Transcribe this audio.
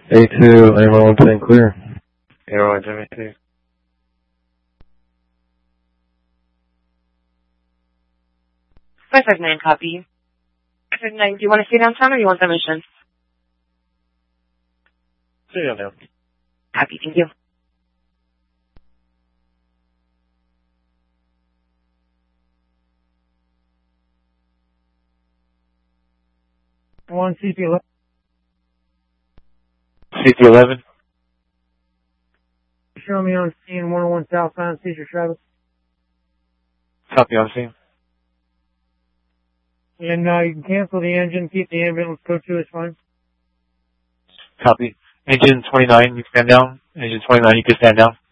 A2, anyone want to clear? Airline Jimmy 2. 559, copy. 559, do you want to stay downtown or do you want the mission? Stay down. Copy, thank you. One CP11. CP11. Show me on scene 101 southbound, Cedar Travis. Copy on scene. And you can cancel the engine, keep the ambulance, code 2 is fine. Copy. Engine 29, you can stand down. Engine 29, you can stand down.